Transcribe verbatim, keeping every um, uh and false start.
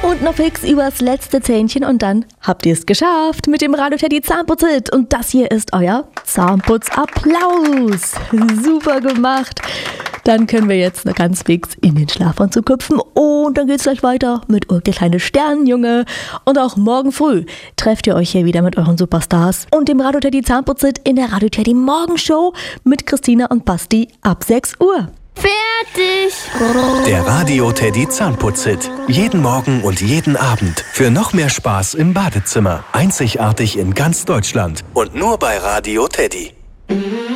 Und noch fix übers letzte Zähnchen und dann habt ihr es geschafft mit dem Radio Teddy Zahnputz-Hit. Und das hier ist euer Zahnputz-Applaus. Super gemacht. Dann können wir jetzt noch ganz fix in den Schlafanzug köpfen und dann geht's gleich weiter mit der kleine Sternenjunge. Und auch morgen früh trefft ihr euch hier wieder mit euren Superstars und dem Radio Teddy Zahnputz-Hit in der Radio Teddy Morgenshow mit Christina und Basti ab sechs Uhr. Fertig! Der Radio Teddy Zahnputz-Hit. Jeden Morgen und jeden Abend. Für noch mehr Spaß im Badezimmer. Einzigartig in ganz Deutschland. Und nur bei Radio Teddy.